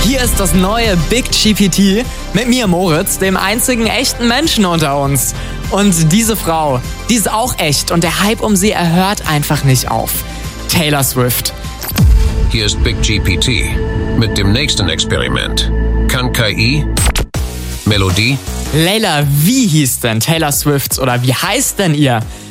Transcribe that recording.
Hier ist das neue Big GPT mit mir, Moritz, dem einzigen echten Menschen unter uns. Und diese Frau, die ist auch echt und der Hype um sie, er hört einfach nicht auf. Taylor Swift. Hier ist Big GPT mit dem nächsten Experiment. Kann KI Melodie? Leila, wie hieß denn Taylor Swifts oder wie heißt denn ihr